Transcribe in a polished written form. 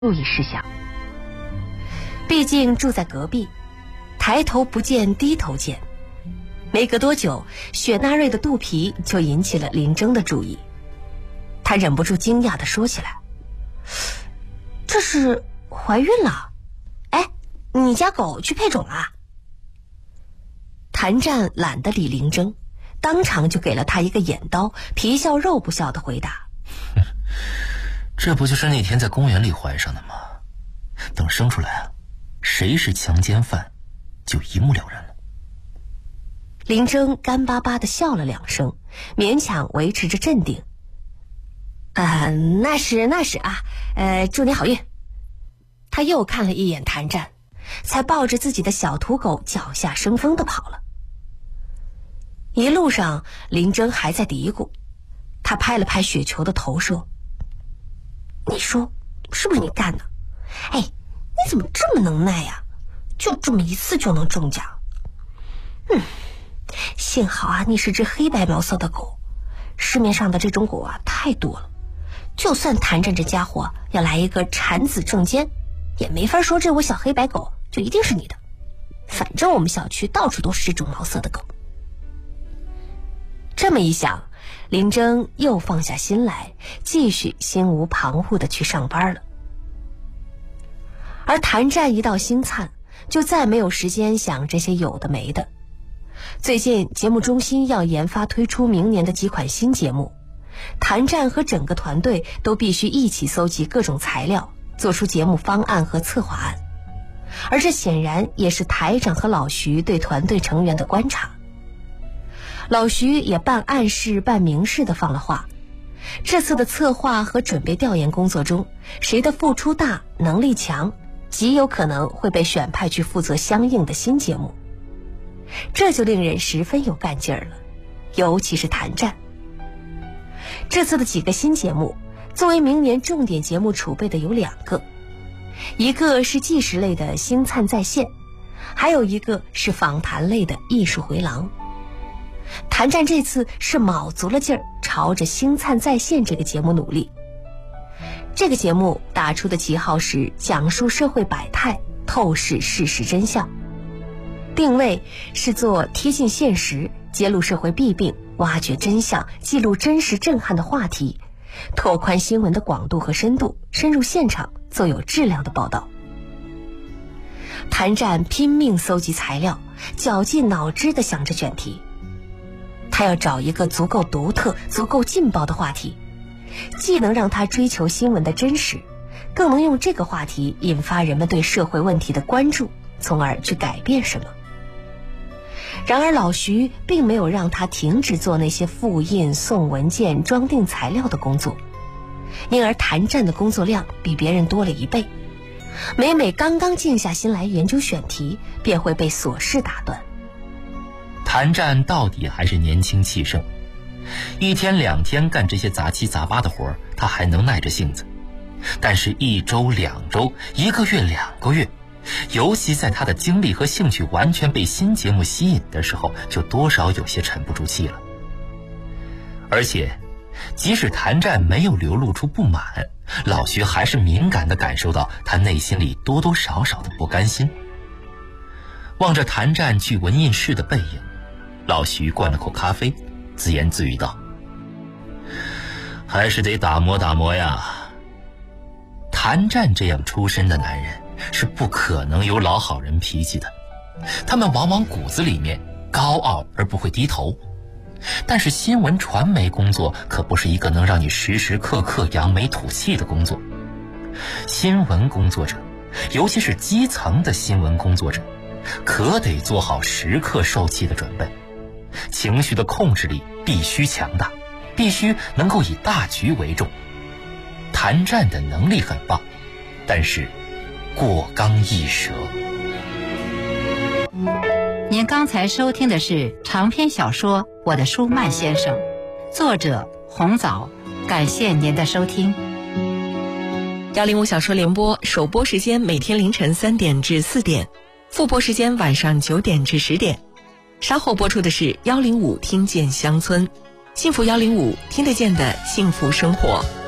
注意事项。毕竟住在隔壁，抬头不见低头见。没隔多久，雪纳瑞的肚皮就引起了林征的注意。他忍不住惊讶地说起来：“这是怀孕了？哎，你家狗去配种了？”谭战懒得理林征，当场就给了他一个眼刀，皮笑肉不笑的回答：“ 这不就是那天在公园里怀上的吗？等生出来啊，谁是强奸犯就一目了然了。” 林征干巴巴地笑了2声，勉强维持着镇定。那是啊，祝你好运。他又看了一眼谭战，才抱着自己的小土狗脚下生风地跑了。一路上林征还在嘀咕，他拍了拍雪球的头说：“你说是不是你干的？哎，你怎么这么能耐呀？就这么一次就能中奖。幸好啊，你是只黑白毛色的狗，市面上的这种狗啊太多了，就算谭战这家伙要来一个产子正奸，也没法说这我小黑白狗就一定是你的。反正我们小区到处都是这种毛色的狗。”这么一想，林征又放下心来，继续心无旁骛地去上班了。而谭战一到星灿，就再没有时间想这些有的没的。最近节目中心要研发推出明年的几款新节目，谭战和整个团队都必须一起搜集各种材料，做出节目方案和策划案。而这显然也是台长和老徐对团队成员的观察。老徐也半暗示半明示地放了话，这次的策划和准备调研工作中，谁的付出大、能力强，极有可能会被选派去负责相应的新节目。这就令人十分有干劲儿了，尤其是谭战。这次的几个新节目，作为明年重点节目储备的有2个，一个是纪实类的星灿在线，还有一个是访谈类的艺术回廊。谭战这次是卯足了劲儿，朝着星灿在线这个节目努力。这个节目打出的旗号是讲述社会百态，透视事实真相，定位是做贴近现实，揭露社会弊病，挖掘真相，记录真实震撼的话题，拓宽新闻的广度和深度，深入现场，做有质量的报道。谭战拼命搜集材料，绞尽脑汁地想着选题。他要找一个足够独特、足够劲爆的话题，既能让他追求新闻的真实，更能用这个话题引发人们对社会问题的关注，从而去改变什么。然而老徐并没有让他停止做那些复印、送文件、装订材料的工作，因而谭战的工作量比别人多了1倍。每每刚刚静下心来研究选题，便会被琐事打断。 谭战到底还是年轻气盛，1天2天干这些杂七杂八的活，他还能耐着性子。但是1周2周1个月2个月，尤其在他的精力和兴趣完全被新节目吸引的时候，就多少有些沉不住气了。而且即使谭战没有流露出不满，老徐还是敏感地感受到他内心里多多少少的不甘心。望着谭战去文印室的背影，老徐灌了口咖啡，自言自语道：“还是得打磨打磨呀。”谭战这样出身的男人是不可能有老好人脾气的，他们往往骨子里面高傲而不会低头。但是新闻传媒工作可不是一个能让你时时刻刻扬眉吐气的工作。新闻工作者，尤其是基层的新闻工作者，可得做好时刻受气的准备，情绪的控制力必须强大，必须能够以大局为重。谭战的能力很棒，但是过刚易折。 您刚才收听的是长篇小说《我的舒曼先生》，作者红枣，感谢您的收听。 105小说联播首播时间每天凌晨3点至4点，复播时间晚上9点至10点。稍后播出的是105听见乡村，幸福105，听得见的幸福生活。